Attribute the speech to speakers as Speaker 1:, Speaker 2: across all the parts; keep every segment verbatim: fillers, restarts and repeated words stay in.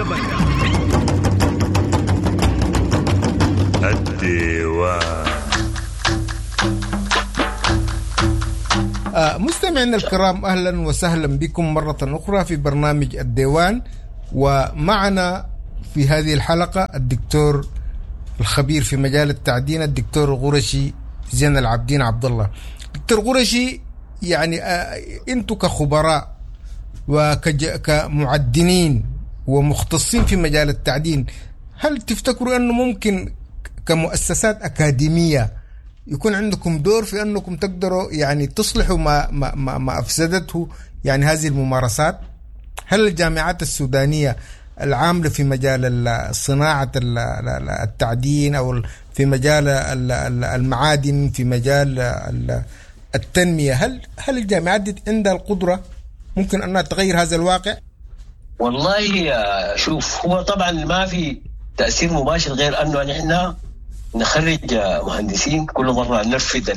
Speaker 1: الديوان.
Speaker 2: مستمعينا الكرام، أهلا وسهلا بكم مرة أخرى في برنامج الديوان. ومعنا في هذه الحلقة الدكتور الخبير في مجال التعدين الدكتور غرشي زين العابدين عبد الله. دكتور غرشي، يعني أنتم كخبراء وكمعدنين ومختصين في مجال التعدين، هل تفتكروا أنه ممكن كمؤسسات أكاديمية يكون عندكم دور في أنكم تقدروا يعني تصلحوا ما, ما, ما, ما أفسدته يعني هذه الممارسات؟ هل الجامعات السودانية العاملة في مجال صناعة التعدين أو في مجال المعادن، في مجال التنمية، هل هل الجامعات دي عندها القدرة ممكن أنها تغير هذا الواقع؟
Speaker 3: والله شوف، هو طبعا ما في تأثير مباشر غير أنه نحن نخرج مهندسين كل مرة نرفد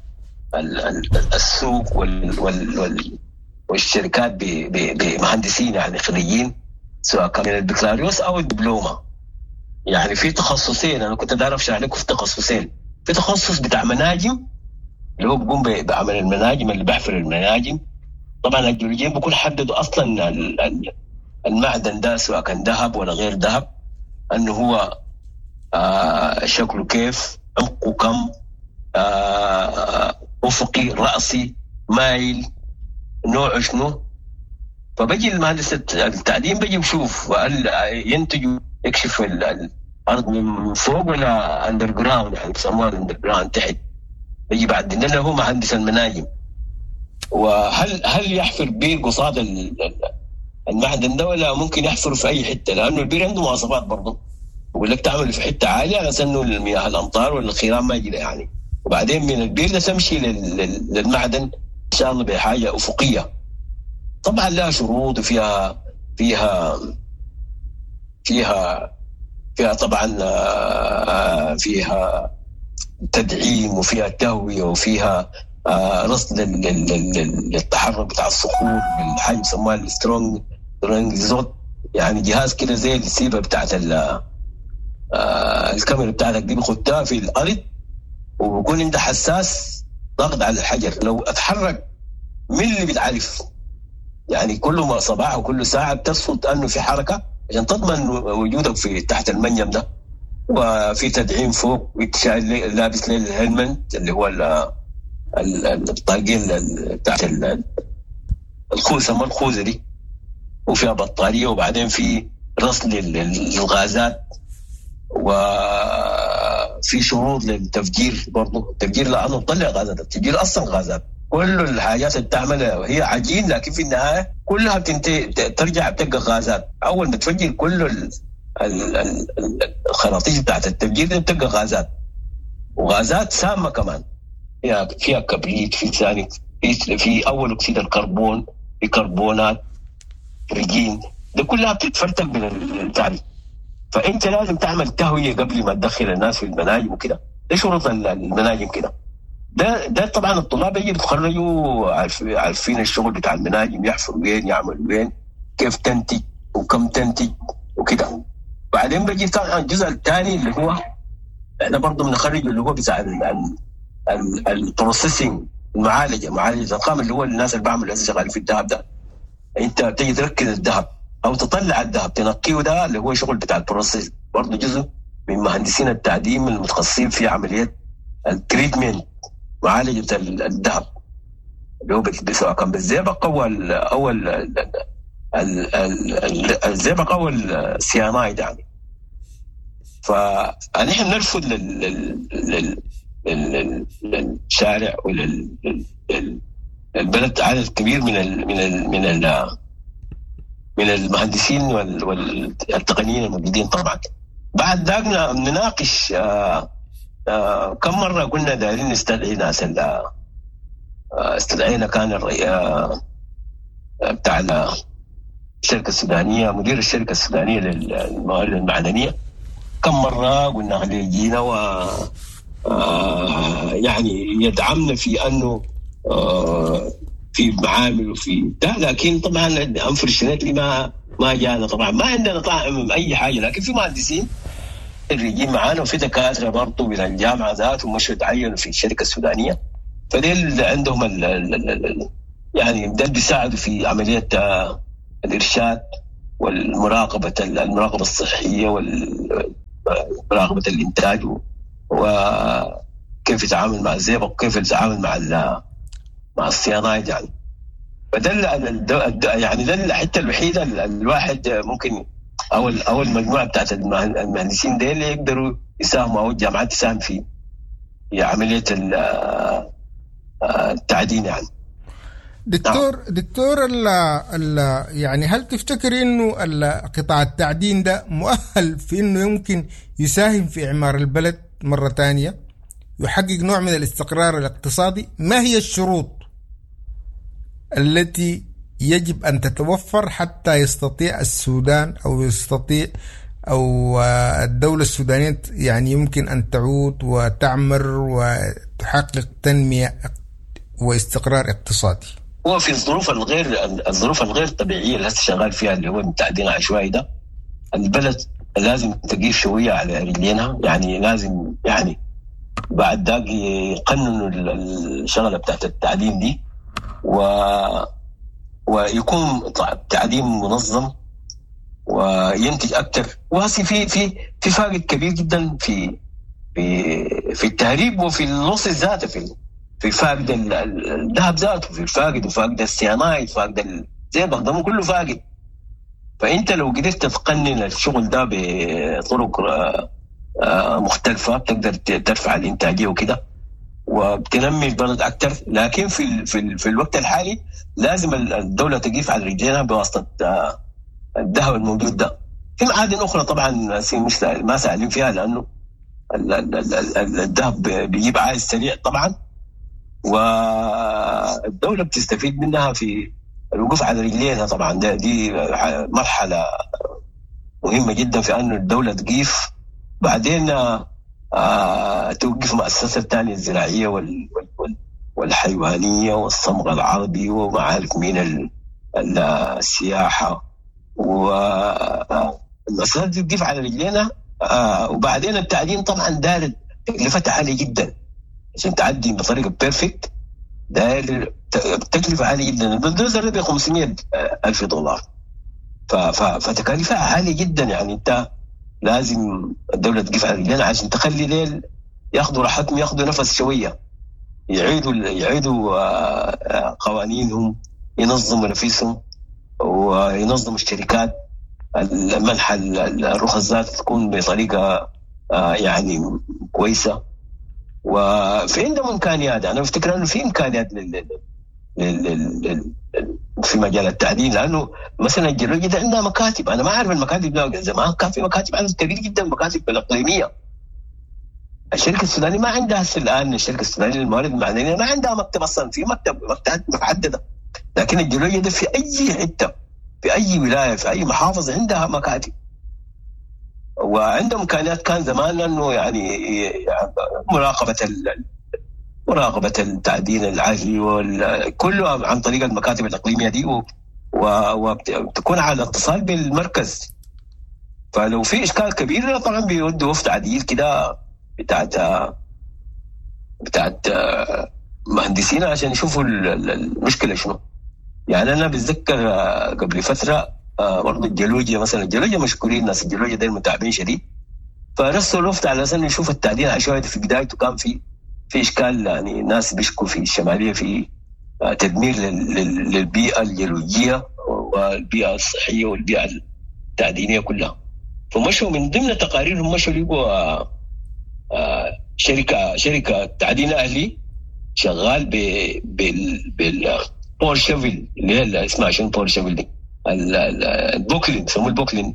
Speaker 3: السوق وال وال والشركات بمهندسين يعني خريجين، سواء كان من البكالوريوس أو الدبلومة. يعني في تخصصين، أنا كنت أعرف شرح لكم في تخصصين. في تخصص بتاع مناجم اللي هو بيقوم بعمل المناجم، اللي بحفر المناجم. طبعا الجيولوجيين بيكون حددوا أصلا المعدن ده سواء كان ذهب ولا غير ذهب، أنه هو آه شكله كيف، عمقه كم، آه أفقي، رأسي، مايل، نوعه شنو. فبجي المهندس التعدين بجي بشوف وقال ينتجوا يكشف الأرض من فوق ولا أندر جراوند، يعني بسموها أندر جراوند تحت. بجي بعدين له هو مهندس المناجم، وهل هل يحفر بير قصاد المعدن ده ولا ممكن يحفر في أي حتة، لأنه البير عنده مواصفات برضه. بقول لك تعمل في حتة عالية على سنه المياه الأمطار ولا الخيران ما يجي يعني، وبعدين من البير ده تمشي للمعدن إن شاء الله بحاجة أفقية. طبعا لها شروط وفيها فيها فيها فيها طبعا فيها تدعيم وفيها تهوية وفيها رصد للتحرك بتاع الصخور بالحاجة يسموها السترونج زوت، يعني جهاز كده زي السيبة بتاعت الكاميرا بتاعتك دي بخدها في الأرض، وبكون انت حساس ضغط على الحجر. لو اتحرك من اللي بتعرف يعني كل ما صباح وكل ساعة بتصفت أنه في حركة عشان تضمن وجودك في تحت المنجم ده. وفي تدعيم فوق، لابس للهلمنت اللي هو الطاقين تحت الخوذة، ما الخوذة دي، وفيها بطارية، وبعدين في رصد للغازات، وفي شروط للتفجير برضو. التفجير لأنه تطلع غازات، التفجير أصلا غازات. كل الحاجات اللي بتعملها هي عجين، لكن في النهاية كلها بتنتهي ترجع بتبقى غازات. أول ما تفجر كل الخراطيش بتاعت التفجير دي بتبقى غازات، وغازات سامة كمان. فيها فيها كبريت، في ثاني في, في أول أكسيد الكربون، في كربونات، رجين، ده كلها بتتفرتك من التعريف. فأنت لازم تعمل تهوية قبل ما تدخل الناس في المناجم وكده. ده شروط المناجم كده. ده ده طبعا الطلاب يجي يتخرجوا عارفين الشغل بتاع المناجم، يحفروا وين، يعملوا وين، كيف تنتج وكم تنتج وكده. بعدين بيجي طبعا الجزء الثاني اللي هو احنا برضه بنخرج اللي هو بتاع البروسيسنج، المعالجه، معالجه الارقام، اللي هو الناس اللي بعملوا شغالين في الذهب ده. انت بتيجي تركز الذهب او تطلع الذهب تنقيه، ده اللي هو شغل بتاع البروسيس، برضه جزء من مهندسين التعدين المتخصصين في عمليات التريتمنت، معالجه الذهب، اللي هو سواء كان بالزئبق او او الزئبق او السيانايد يعني. فنحن نرفض للشارع وللبلد عدد كبير من ال من ال من ال من المهندسين والتقنيين الموجودين. طبعا بعد ذاك نناقش آآ آآ كم مرة قلنا دايرين نستدعي ناس، استدعينا كان الرئيس بتاع الشركة السودانية، مدير الشركة السودانية للموارد المعدنية، كم مرة قلنا عليه يجينا و يعني يدعمنا في أنه في معامل وفي ده. لكن طبعا أنفر الشناتلي ما ما جانا طبعا، ما عندنا طاقم اي حاجه، لكن في مهندسين الرجيم معانا، وفي دكاتره برضه من الجامعه ذاتهم مشوا تعينوا في الشركه السودانيه. فديل عندهم ال ال ال يعني ده بيساعدوا في عمليه الارشاد والمراقبه المراقبه الصحيه ومراقبه الانتاج وكيف يتعامل مع الزئبق وكيف يتعامل مع مع الصيانات يعني. فدل يعني ده الحته الوحيده الواحد ممكن او او المجموعه بتاعت المهندسين ديل يقدروا يساهموا او الجامعات تساهم في في عمليه التعدين يعني.
Speaker 2: دكتور دكتور ال ال يعني هل تفتكر انه قطاع التعدين ده مؤهل في انه يمكن يساهم في اعمار البلد مره ثانيه، يحقق نوع من الاستقرار الاقتصادي؟ ما هي الشروط التي يجب أن تتوفر حتى يستطيع السودان أو يستطيع أو الدولة السودانية يعني يمكن أن تعود وتعمر وتحقق تنمية واستقرار اقتصادي؟
Speaker 3: هو في الظروف الغير الظروف الغير طبيعية اللي هسه شغال فيها اللي هو التعدين العشوائي ده، البلد لازم تقيف شوية على رجلينها، يعني لازم يعني بعد ذاك يقننوا الشغلة بتاعت التعدين دي و ويكون تعدين منظم وينتج اكثر. وهسي في في في فارق كبير جدا في في في التهريب وفي اللص الذاتي، في في فاقد الذهب ذاته، في الفاقد وفاقد السيانايد، فاقد الزئبق ده كله فاقد. فانت لو قدرت تقنن الشغل ده بطرق مختلفه بتقدر ترفع الانتاجيه وكده وبتنمي البلد اكثر. لكن في في في الوقت الحالي لازم الدوله تقيف على رجليها بواسطه الذهب الموجود ده. في معادن اخرى طبعا مش ما سالين فيها لانه الذهب بيجيب عائد سريع طبعا، والدوله بتستفيد منها في الوقوف على رجليها. طبعا ده دي مرحله مهمه جدا في انه الدوله تقيف، بعدين آه توقف مؤسسات الثانية الزراعية وال وال والحيوانية والصمغ العربي ومعارف من السياحة، والمؤسسات دي تقف على رجلينا. آه وبعدين التعدين طبعا داير تكلفتها عالية جدا عشان تعدي بطريقة بيرفكت، داير تكلفة عالية جدا. البلدوزر ب خمسمية ألف دولار، فتكاليفها عالية جدا. يعني انت لازم الدولة تقف على رجلينا عشان تخلي ليل ياخذوا راحتهم، ياخذوا نفس شوية، يعيدوا يعيدوا قوانينهم، ينظموا نفسهم وينظموا الشركات، المنح الرخص ذات تكون بطريقة يعني كويسة. وفي عندهم إمكانيات، أنا بفتكر أنه في إمكانيات لل لل في مجال التعدين، لانه مثلا الجيولوجيا ده عندها مكاتب. انا ما اعرف المكاتب ده، زمان كان في مكاتب عدد كبير جدا، مكاتب الاقليميه. الشركه السودانيه ما عندها هسه الان، الشركه السودانيه للموارد المعدنيه ما عندها مكتب اصلا، في مكتب مكتبات محدده. لكن الجيولوجيا ده في اي حته، في اي ولايه، في اي محافظه عندها مكاتب وعندها امكانيات. كان زمان انه يعني مراقبه ال مراقبة التعدين العالي وكله عن طريق المكاتب الإقليمية دي، وتكون على اتصال بالمركز. فلو في إشكال كبير طبعا بيودوا وفد عديل كده بتاعت بتاعت مهندسين عشان يشوفوا المشكلة شنو. يعني أنا بتذكر قبل فترة برضو الجيولوجيا مثلا، الجيولوجيا مشكورين، الناس الجيولوجيا دي متعبين شديد، فرسلوا الوفد على أساس يشوف التعدين العشوائي في بدايته كان في في إشكال. يعني ناس بيشكوا في الشمالية في تدمير للبيئة الجيولوجية والبيئة الصحية والبيئة التعدينية كلها. فمشوا من ضمن تقاريرهم مشوا لقوا شركة شركة تعدين أهلي شغال بالبول شيفل اللي هي اسمها شنو بول شيفل دي، البوكلين يسموه البوكلين،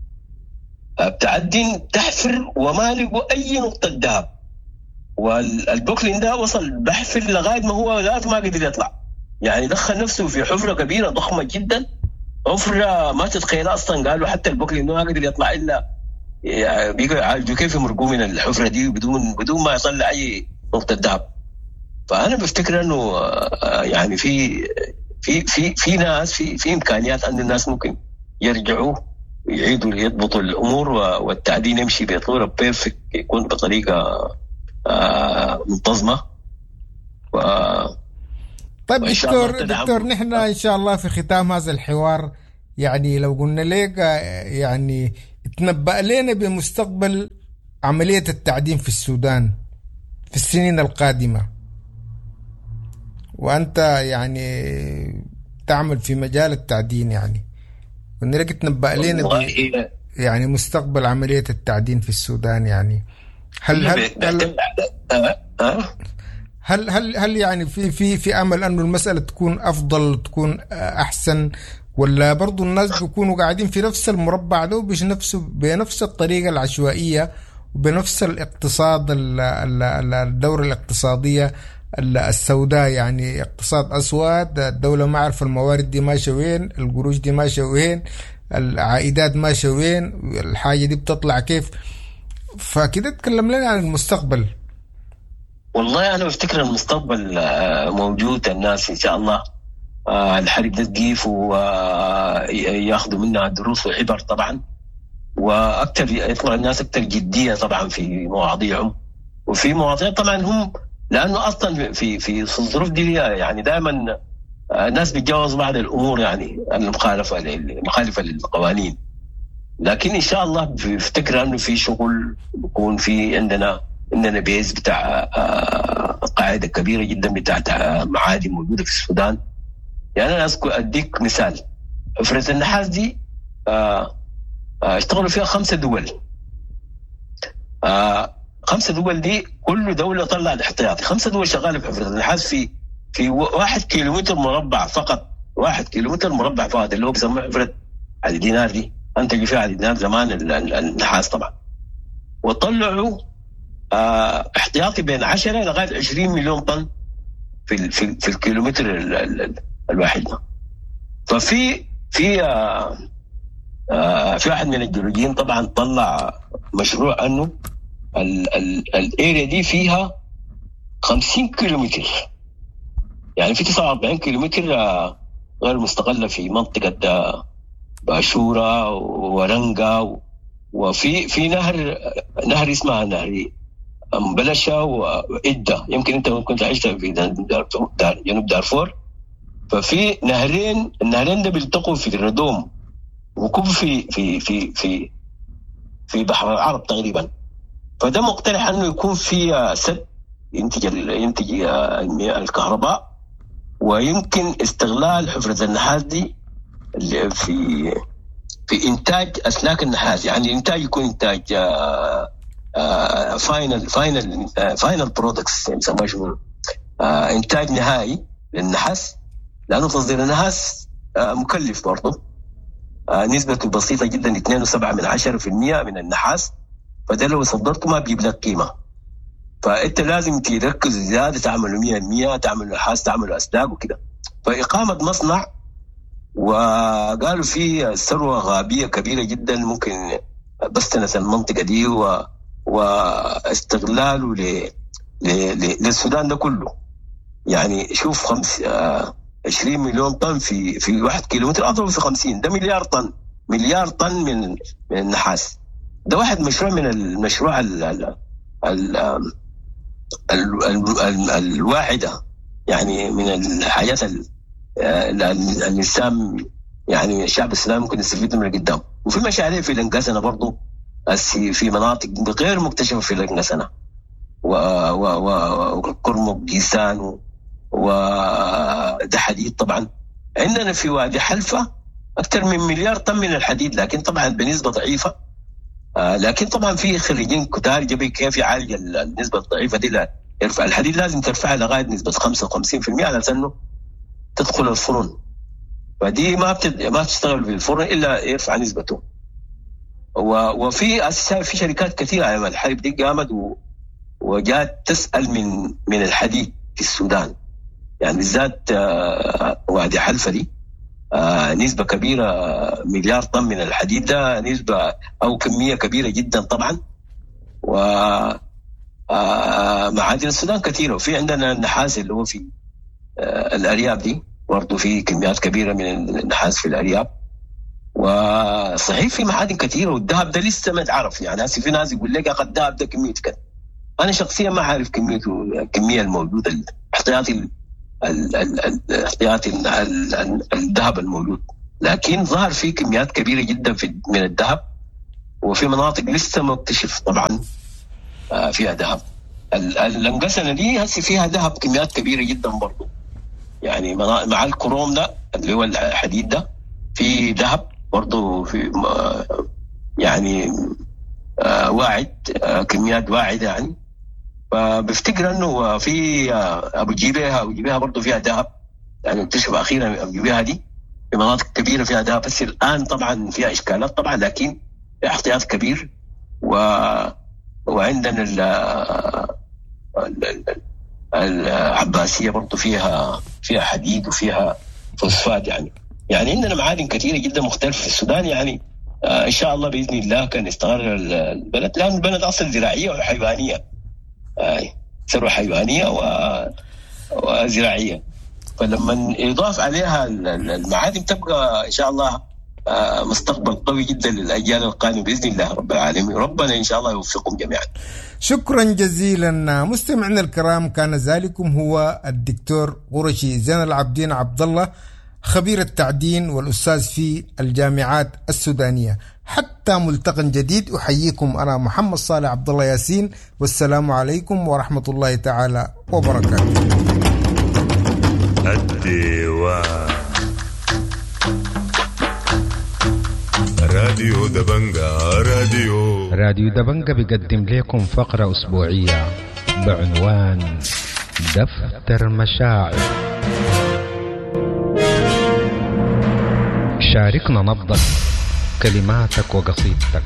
Speaker 3: بتعدين تحفر وما لقوا أي نقطة ذهب. والبوكلين ده وصل بحفر لغاية ما هو ذاته ما قدر يطلع، يعني دخل نفسه في حفرة كبيرة ضخمة جدا، حفرة ما تتخيلها أصلا. قالوا حتى البوكلين ده ما قدر يطلع إلا يعني بيقوا يعالجوا كيف يمرقوا من الحفرة دي بدون بدون ما يطلع أي نقطة ذهب. فأنا بفتكر إنه يعني في في في في ناس في في إمكانيات أن الناس ممكن يرجعوا يعيدوا يضبطوا الأمور والتعدين يمشي بصورة بيرفكت، يكون بطريقة آه منتظمة. و...
Speaker 2: طيب دكتور دكتور نحن إن شاء الله في ختام هذا الحوار، يعني لو قلنا لك يعني تنبأ لنا بمستقبل عملية التعدين في السودان في السنين القادمة، وأنت يعني تعمل في مجال التعدين، يعني قلنا لك تنبأ لنا يعني مستقبل عملية التعدين في السودان، يعني هل هل هل هل هل, هل يعني في في في أمل أنه المسألة تكون أفضل، تكون أحسن، ولا برضو الناس بيكونوا قاعدين في نفس المربع ده وبنفس بنفس الطريقة العشوائية وبنفس الاقتصاد الدورة الاقتصادية السوداء، يعني اقتصاد أسود، الدولة ما عارفة الموارد دي ماشية وين، القروش دي ماشية وين، العائدات ماشية وين، الحاجة دي بتطلع كيف؟ فكده تكلم لنا عن المستقبل.
Speaker 3: والله أنا بفتكر المستقبل موجود، الناس إن شاء الله الحرب ده تقيف وياخذوا منها دروس وعبر طبعا، وأكثر يطلع الناس أكثر جدية طبعا في مواضيعهم، وفي مواضيع طبعا هم لأنه أصلا في في الظروف دي يعني دائما الناس بيتجاوزوا بعض الأمور، يعني المخالفة المخالفة للقوانين. لكن إن شاء الله بفتكر أنه في شغل بيكون في عندنا عندنا بيز بتاع قاعدة كبيرة جدا بتاعت معادن موجودة في السودان. يعني أنا أذكر أديك مثال، حفرة النحاس دي اشتغلوا فيها خمسة دول، خمسة دول دي كل دولة طلع الاحتياطي، خمسة دول شغالة في حفرة النحاس في في واحد كيلومتر مربع فقط، واحد كيلومتر مربع فقط اللي هو بيسموه حفرة علي دينار دي، أنتجوا فيها علي دينار زمان النحاس طبعا، وطلعوا اه احتياطي بين عشرة لغاية عشرين مليون طن في في, في الكيلومتر ال ال الواحد ده. ففي في آه آه في واحد من الجيولوجيين طبعا طلع مشروع انه الاريا دي فيها خمسين كيلومتر، يعني في تسعة وأربعين كيلومتر آه غير مستقلة في منطقة آه باشورة ورنقة، وفي في نهر نهر اسمها نهر بلشة وإدة، يمكن انت ممكن تعيش في جنوب دارفور. ففي نهرين، النهرين ده بيلتقوا في الردوم وكب في في في في في بحر العرب تقريبا. فده مقترح انه يكون في سد ينتج ينتج الكهرباء، ويمكن استغلال حفرة النحاس دي في في انتاج اسلاك النحاس، يعني انتاج يكون انتاج فاينل فاينل فاينل برودكتس يسموه شنو، انتاج نهائي للنحاس، لانه تصدير النحاس مكلف برضه، نسبته بسيطه جدا اثنين وسبعة من عشرة في المية من النحاس، فده لو صدرته ما بيجيب لك قيمه. فانت لازم تركز زياده، تعملوا مية بالمية، تعملوا نحاس، تعملوا اسلاك وكده. فاقامه مصنع، وقالوا فيه ثروه غابيه كبيره جدا ممكن بستنس المنطقه دي، و واستغلاله ل... ل... للسودان ده كله. يعني شوف خمس آه عشرين مليون طن في في واحد كيلومتر، اضرب في خمسين، ده مليار طن، مليار طن من من النحاس. ده واحد مشروع من المشروع ال ال ال ال ال ال الواعده، يعني من الحاجات الانسان يعني الشعب السوداني ممكن يستفيد منها قدام. وفي مشاريع في الانقاذنا برضو في مناطق غير مكتشفه في الانقاذنا، و و وكرمك جيسان وده حديد. طبعا عندنا في وادي حلفة أكثر من مليار طن من الحديد، لكن طبعا بنسبة ضعيفة. آه لكن طبعا في خريجين كتار جبي كيف يعالج النسبة الضعيفة دي، لا يرفع الحديد لازم ترفعها لغاية نسبة خمسة وخمسين بالمئة على أنه تدخل الفرن، فدي ما بتد... ما بتشتغل في الفرن إلا يرفع نسبته. و... وفي أساسا في شركات كثيرة على الحرب دي قامت و... وجات تسأل من من الحديد في السودان، يعني بالذات وادي حلفة دي نسبة كبيرة، مليار طن من الحديد، ده نسبة أو كمية كبيرة جدا طبعا. ومعادن السودان كثيرة، وفي عندنا النحاس اللي هو في الأرياف دي برضو في كميات كبيرة من النحاس في الأرياف. وصحيح في معادن كثيره، والذهب ده لسه ما تعرف. يعني هسه في ناس يقول لك اخذ الذهب ده كميه كذا، انا شخصيا ما عارف كميته، الكميه الموجوده، الاحتياطي الاحتياطي الذهب الموجود، لكن ظهر في كميات كبيره جدا في من الذهب، وفي مناطق لسه ما اكتشف طبعا فيها ذهب. الانقسنه دي هسه فيها ذهب كميات كبيره جدا برضه، يعني مع الكروم ده اللي هو الحديد ده في ذهب برضه، في يعني واعد، كميات واعده يعني. فبفتكر انه في ابو جيبيها ابو جيبيها برضه فيها ذهب، يعني اكتشف اخيرا ابو جيبيها دي في مناطق كبيره فيها ذهب، بس الان طبعا فيها اشكالات طبعا، لكن احتياط كبير. و وعندنا العباسيه برضه فيها فيها حديد وفيها فوسفات، يعني يعني عندنا معادن كثيره جدا مختلفه في السودان. يعني آه ان شاء الله باذن الله كان يستقر البلد، لان البلد اصلا زراعيه وحيوانيه، آه ثروه حيوانيه و... وزراعيه، فلما يضاف عليها المعادن تبقى ان شاء الله آه مستقبل قوي جدا للاجيال القادمه باذن الله رب العالمين. ربنا ان شاء الله يوفقكم جميعا.
Speaker 2: شكرا جزيلا مستمعينا الكرام، كان ذلكم هو الدكتور قرشي زين العابدين عبد الله، خبير التعدين والأستاذ في الجامعات السودانية. حتى ملتقى جديد، أحييكم أنا محمد صالح عبد الله ياسين، والسلام عليكم ورحمة الله تعالى وبركاته.
Speaker 1: الديوان راديو دبنجا راديو
Speaker 4: راديو دبنجا بيقدم لكم فقرة أسبوعية بعنوان دفتر مشاعر. شاركنا نبضك، كلماتك وقصيدتك.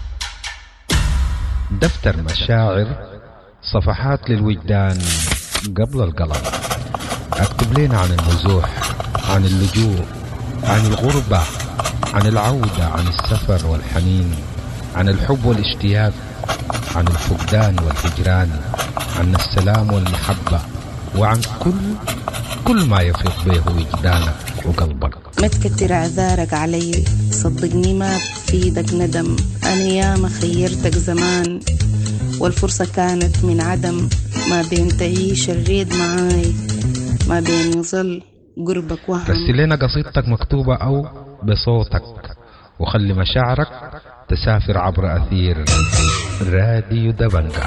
Speaker 4: دفتر مشاعر، صفحات للوجدان قبل القلم. اكتب لنا عن النزوح، عن اللجوء، عن الغربة، عن العودة، عن السفر والحنين، عن الحب والاشتياق، عن الفقدان والهجران، عن السلام والمحبة، وعن كل كل ما يفيض به وجدانك وقلبك.
Speaker 5: ما تكتر اعذارك علي، صدقني ما بفيدك ندم. انا ياما خيرتك زمان والفرصة كانت من عدم، ما بين تعيش الريد معاي، ما بين يظل قربك وهم.
Speaker 4: رسل لنا قصيدتك مكتوبة أو بصوتك، وخلي مشاعرك تسافر عبر أثير راديو دبنجا.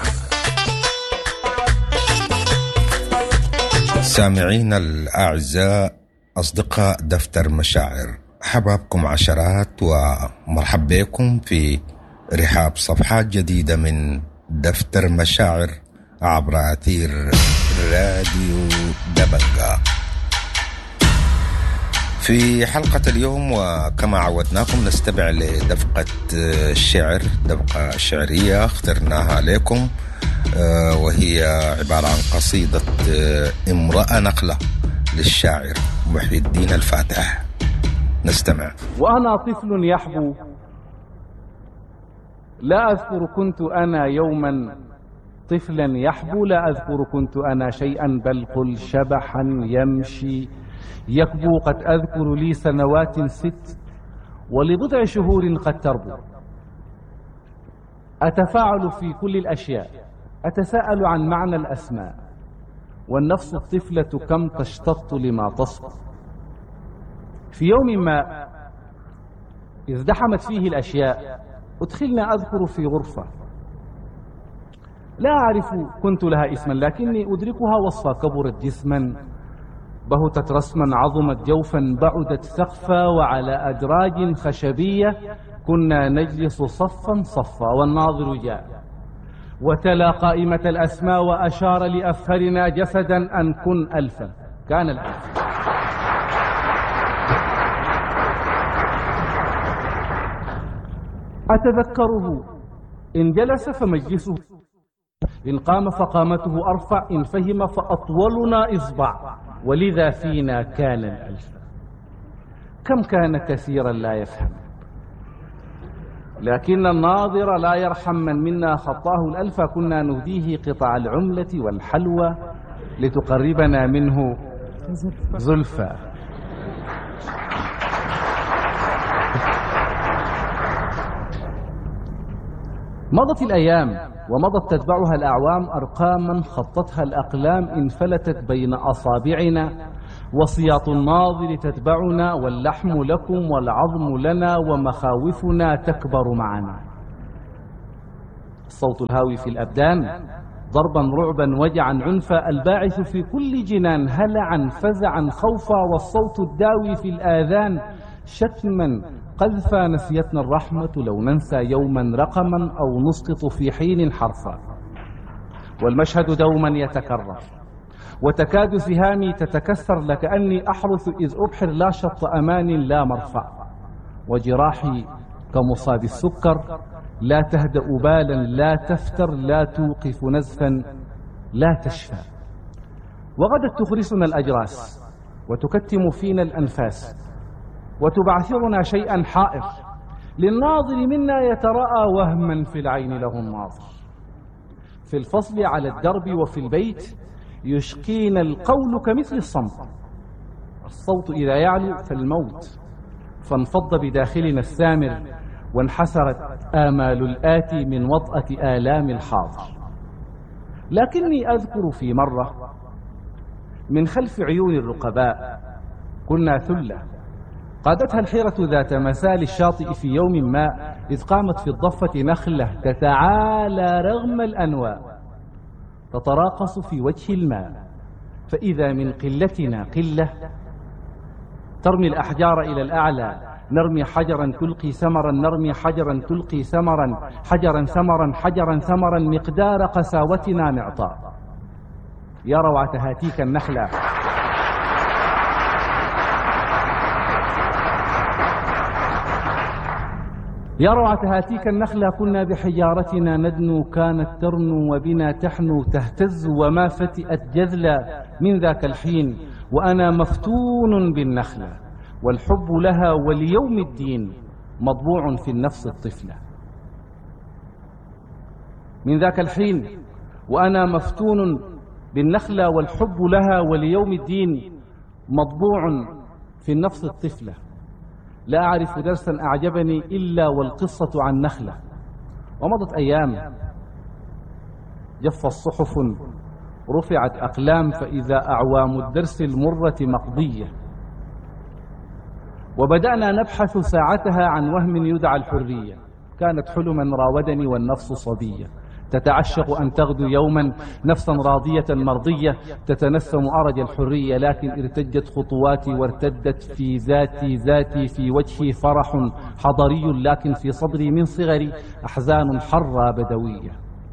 Speaker 6: سامعين الأعزاء، أصدقاء دفتر مشاعر، حبابكم عشرات ومرحب بكم في رحاب صفحات جديدة من دفتر مشاعر عبر أثير راديو دبنجا. في حلقة اليوم وكما عودناكم نستمع لدفقة الشعر، دفقة شعرية اخترناها لكم، وهي عبارة عن قصيدة امرأة نقلة للشاعر محي الدين الفاتح. نستمع.
Speaker 7: وأنا طفل يحبو، لا أذكر كنت أنا يوما طفلا يحبو، لا أذكر كنت أنا شيئا، بل قل شبحا يمشي يكبو. قد أذكر لي سنوات ست ولبضع شهور قد تربو. أتفاعل في كل الأشياء، أتساءل عن معنى الأسماء، والنفس الطفلة كم تشتط لما تصفو. في يوم ما ازدحمت فيه الأشياء أدخلنا أذكر في غرفة لا أعرف كنت لها اسما، لكني أدركها وصفا. كبرت جسما، بهتت رسما، عظمت جوفا، بعدت سقفا، وعلى أدراج خشبية كنا نجلس صفا صفا. والناظر جاء وتلا قائمة الأسماء وأشار لأفهرنا جسدا أن كن ألفا. كان الألف. أتذكره إن جلس فمجلسه، إن قام فقامته أرفع، إن فهم فأطولنا إصبع، ولذا فينا كان الألف. كم كان كثيرا لا يفهم، لكن الناظر لا يرحم من منا خطاه الألف. كنا نهديه قطع العملة والحلوى لتقربنا منه زلفى. مضت الأيام ومضت تتبعها الأعوام، أرقاما خطتها الأقلام انفلتت بين أصابعنا، وصياط الناظر تتبعنا، واللحم لكم والعظم لنا، ومخاوفنا تكبر معنا. الصوت الهاوي في الأبدان ضربا رعبا وجعا عنفا، الباعث في كل جنان هلعا فزعا خوفا، والصوت الداوي في الآذان شتما قذفا. نسيتنا الرحمة لو ننسى يوما رقما أو نسقط في حين حرفا، والمشهد دوما يتكرر، وتكاد سهامي تتكسر، لكأني أحرث إذ أبحر لا شط أمان لا مرفع، وجراحي كمصاب السكر لا تهدأ بالا لا تفتر، لا توقف نزفا لا تشفى. وغدت تخرسنا الأجراس وتكتم فينا الأنفاس، وتبعثرنا شيئا حائر، للناظر منا يتراءى وهما في العين له الناظر. في الفصل على الدرب وفي البيت يشقينا القول كمثل الصمت، الصوت إذا يعلو فالموت، فانفض بداخلنا السامر، وانحسرت آمال الآتي من وطأة آلام الحاضر. لكني أذكر في مرة من خلف عيون الرقباء كنا ثلة قادتها الحيرة ذات مسال الشاطئ في يوم ما، إذ قامت في الضفة نخلة تتعالى رغم الأنواء، تتراقص في وجه الماء، فإذا من قلتنا قلة ترمي الأحجار إلى الأعلى، نرمي حجرا تلقي ثمرا، نرمي حجرا تلقي ثمرا، حجرا ثمرا حجرا ثمرا، مقدار قساوتنا معطاء. يا روعة هاتيك النخلة، يا روعة هاتيك النخلة، كنا بحجارتنا ندنو، كانت ترنو وبنا تحنو، تهتز وما فتئت جذلا من ذاك الحين، وأنا مفتون بالنخلة، والحب لها وليوم الدين مطبوع في النفس الطفلة. من ذاك الحين وأنا مفتون بالنخلة، والحب لها وليوم الدين مطبوع في النفس الطفلة. لا أعرف درسا أعجبني إلا والقصة عن نخلة. ومضت أيام جف الصحف، رفعت أقلام، فإذا أعوام الدرس المرة مقضية، وبدأنا نبحث ساعتها عن وهم يدعى الحرية. كانت حلما راودني والنفس صبية، تتعشق أن تغدو يوما نفسا راضية مرضية، تتنسم أرج الحرية، لكن ارتجت خطواتي وارتدت في ذاتي ذاتي، في وجهي فرح حضري، لكن في صدري من صغري أحزان حرة بدوية.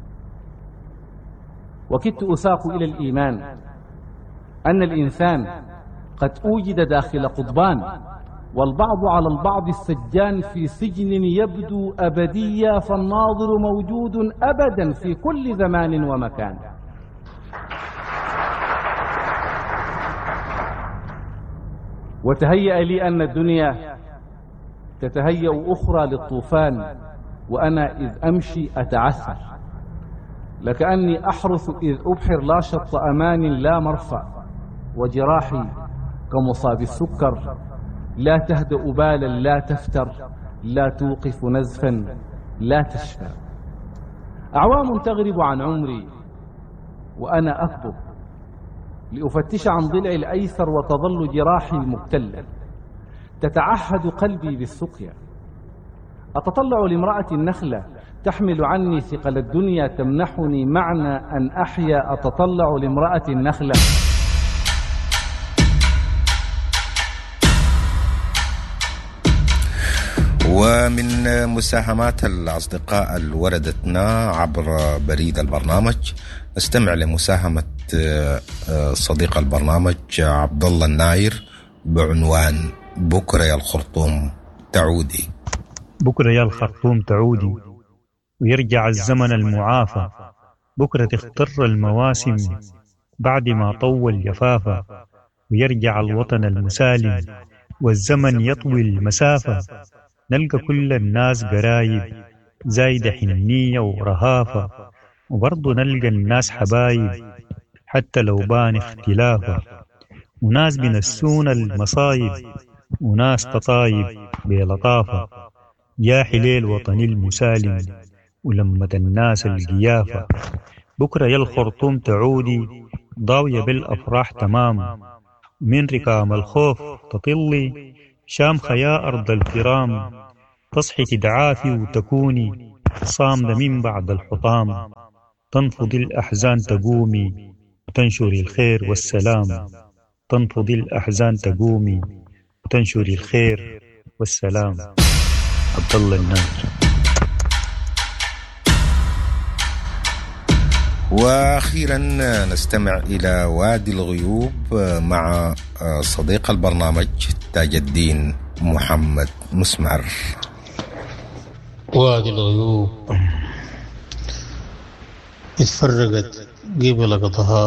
Speaker 7: وكدت أساق إلى الإيمان أن الإنسان قد أوجد داخل قضبان، والبعض على البعض السجان في سجن يبدو أبديا، فالناظر موجود أبدا في كل زمان ومكان. وتهيأ لي أن الدنيا تتهيأ أخرى للطوفان، وأنا إذ أمشي أتعثر، لكأني أحرث إذ أبحر لا شط أمان لا مرفأ، وجراحي كمصاب السكر لا تهدأ بالا لا تفتر، لا توقف نزفا لا تشفى. أعوام تغرب عن عمري وأنا أكبر لأفتش عن ضلع الأيسر، وتظل جراحي مبتلة، تتعهد قلبي بالسقيا. أتطلع لامرأة النخلة تحمل عني ثقل الدنيا، تمنحني معنى أن أحيا. أتطلع لامرأة النخلة
Speaker 6: ومن مساهمات الأصدقاء اللي وردتنا عبر بريد البرنامج نستمع لمساهمة صديق البرنامج عبد الله الناير بعنوان بكرة يا الخرطوم تعودي.
Speaker 8: بكرة يا الخرطوم تعودي ويرجع الزمن المعافى، بكرة تختر المواسم بعد ما طول جفافة، ويرجع الوطن المسالم والزمن يطوي المسافة، نلقى كل الناس قرايب زايدة حنية ورهافة، وبرضو نلقى الناس حبايب حتى لو بان اختلافة، وناس بنسون المصايب وناس تطايب بلطافة. يا حليل وطني المسالم ولمة الناس القيافة. بكرة يا الخرطوم تعودي ضاوية بالأفراح تمام، من ركام الخوف تطلي شامخة يا أرض الكرام. تصحي تدعافي وتكوني صامدة من بعد الحطام، تنفضي الأحزان تقومي وتنشري الخير والسلام. تنفضي الأحزان تقومي وتنشري الخير والسلام. عبد الله الناجي.
Speaker 6: وأخيرا نستمع إلى وادي الغيوب مع صديق البرنامج تاج الدين محمد مسمار.
Speaker 9: وادي الغيوب اتفرقت قبل قضاها